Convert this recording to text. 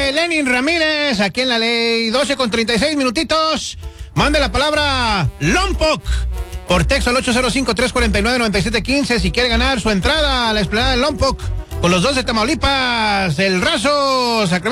Lenin Ramírez, aquí en La Ley, 12 con 36 minutitos. Mande la palabra Lompoc por texto al 805-349-9715 si quiere ganar su entrada a la explanada de Lompoc con los dos de Tamaulipas, el Razo, Sacramento.